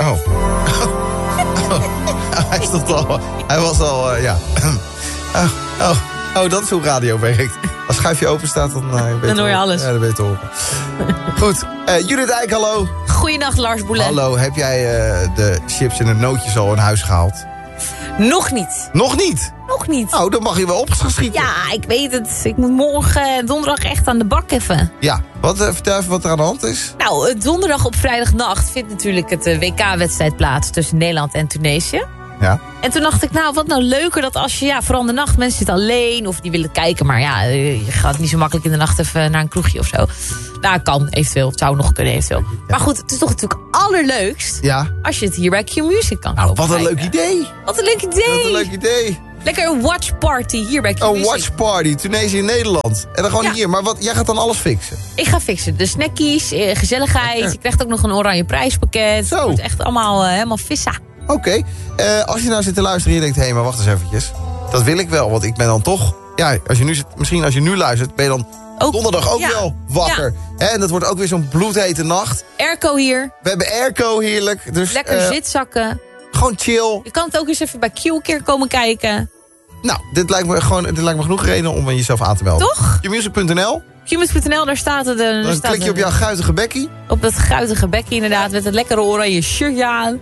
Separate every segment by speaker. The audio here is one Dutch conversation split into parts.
Speaker 1: Oh. Hij was al, ja. Oh, dat is hoe radio werkt. Als schuifje open staat, dan
Speaker 2: hoor je alles.
Speaker 1: Ja, dan ben je te horen. Goed, Judith Eyck, hallo.
Speaker 2: Goeiedag, Lars Boulet.
Speaker 1: Hallo, heb jij de chips en de nootjes al in huis gehaald?
Speaker 2: Nog niet.
Speaker 1: Nog niet?
Speaker 2: Nog niet.
Speaker 1: Nou, dan mag je wel opgeschieten.
Speaker 2: Ja, ik weet het. Ik moet morgen donderdag echt aan de bak even.
Speaker 1: Ja, vertel even wat er aan de hand is.
Speaker 2: Nou, donderdag op vrijdagnacht vindt natuurlijk het WK-wedstrijd plaats tussen Nederland en Tunesië.
Speaker 1: Ja.
Speaker 2: En toen dacht ik, nou, wat nou leuker dat als je, vooral in de nacht, mensen zitten alleen of die willen kijken, maar ja, je gaat niet zo makkelijk in de nacht even naar een kroegje of zo. Nou, kan eventueel, het zou nog kunnen eventueel. Ja. Maar goed, het is toch natuurlijk allerleukst als je het hier bij Q-Music kan kopen.
Speaker 1: Wat een leuk idee.
Speaker 2: Wat een leuk idee.
Speaker 1: Wat een leuk idee.
Speaker 2: Lekker een watchparty hier bij Q-Music.
Speaker 1: Een watchparty, Tunesië in Nederland. En dan gewoon hier, maar jij gaat dan alles fixen?
Speaker 2: Ik ga fixen. De snackies, gezelligheid. Je krijgt ook nog een oranje prijspakket.
Speaker 1: Zo.
Speaker 2: Het wordt echt allemaal helemaal vissa.
Speaker 1: Oké. Als je nou zit te luisteren en je denkt, hé, maar wacht eens eventjes. Dat wil ik wel, want ik ben dan toch... Ja, misschien als je nu luistert, ben je dan donderdag ook wel wakker. Ja. En dat wordt ook weer zo'n bloedhete nacht.
Speaker 2: Airco hier.
Speaker 1: We hebben airco, heerlijk. Dus,
Speaker 2: lekker zitzakken.
Speaker 1: Gewoon chill.
Speaker 2: Je kan het ook eens even bij Q een keer komen kijken.
Speaker 1: Nou, dit lijkt me genoeg reden om jezelf aan te melden.
Speaker 2: Toch?
Speaker 1: Qmusic.nl.
Speaker 2: Qmusic.nl, daar staat het.
Speaker 1: Dan klik je op jouw guitige bekkie.
Speaker 2: Op dat guitige bekkie inderdaad, met het lekkere oranje shirtje aan.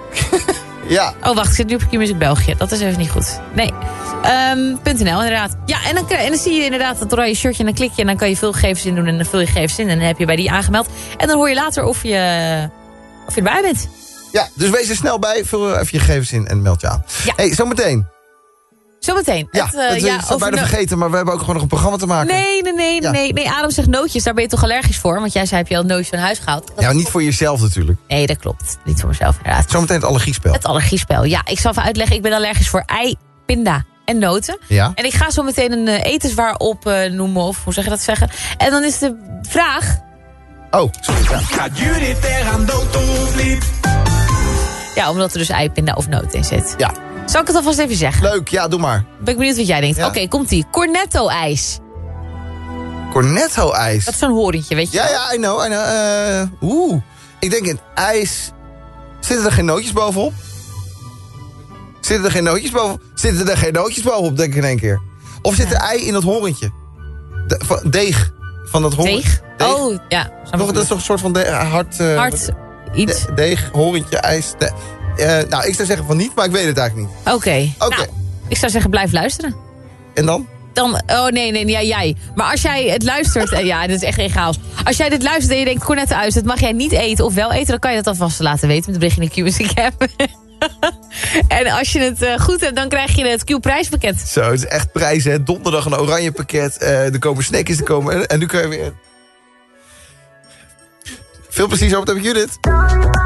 Speaker 1: Ja.
Speaker 2: Oh, wacht, ik zit nu op Qmusic België. Dat is even niet goed. Nee. .nl, inderdaad. Ja, en dan zie je inderdaad dat oranje shirtje en dan klik je en dan kan je veel gegevens in doen en dan vul je gegevens in en dan heb je bij die aangemeld. En dan hoor je later of je erbij bent.
Speaker 1: Ja, dus wees er snel bij, vul even je gegevens in en meld je aan.
Speaker 2: Ja.
Speaker 1: Hey, zometeen.
Speaker 2: Zometeen.
Speaker 1: Ja, ik zou bijna vergeten, maar we hebben ook gewoon nog een programma te maken.
Speaker 2: Nee, Adam zegt nootjes, daar ben je toch allergisch voor? Want jij zei, heb je al nootjes van huis gehaald?
Speaker 1: Ja, niet voor jezelf natuurlijk.
Speaker 2: Nee, dat klopt. Niet voor mezelf, inderdaad.
Speaker 1: Zometeen het allergiespel.
Speaker 2: Het allergiespel, ja. Ik zal even uitleggen, ik ben allergisch voor ei, pinda en noten.
Speaker 1: Ja.
Speaker 2: En ik ga zo meteen een etenswaar op noemen, of hoe zeg je dat zeggen? En dan is de vraag...
Speaker 1: Oh, sorry. Ja.
Speaker 3: Gaat Judith eraan dood of niet?
Speaker 2: Ja, omdat er dus ei, pinda of noten in zit.
Speaker 1: Ja.
Speaker 2: Zal ik het alvast even zeggen?
Speaker 1: Leuk, ja, doe maar.
Speaker 2: Ben ik benieuwd wat jij denkt.
Speaker 1: Ja.
Speaker 2: Oké, komt-ie. Cornetto-ijs.
Speaker 1: Cornetto-ijs?
Speaker 2: Dat is zo'n horentje, weet je?
Speaker 1: Ja, I know. Ik denk in ijs... Zitten er geen nootjes bovenop? Zitten er geen nootjes bovenop, denk ik in één keer. Of zit er ei in dat horentje? Deeg van dat horentje.
Speaker 2: Deeg? Oh, ja.
Speaker 1: Dat is toch een soort van hard
Speaker 2: iets?
Speaker 1: Deeg, horentje, ijs. Nou, ik zou zeggen van niet, maar ik weet het eigenlijk niet.
Speaker 2: Oké. Nou, ik zou zeggen blijf luisteren.
Speaker 1: En dan?
Speaker 2: Oh nee, ja, jij. Maar als jij het luistert... ja, dit is echt geen chaos. Als jij dit luistert en je denkt, cornetto-ijs, dat mag jij niet eten of wel eten, dan kan je dat alvast laten weten met de bericht in de Q-Music app. En als je het goed hebt, dan krijg je het Q-prijspakket.
Speaker 1: Zo, het is echt prijzen, hè. Donderdag een oranje pakket. Er komen snackjes, en nu kun je weer... Veel plezier zo met Judith.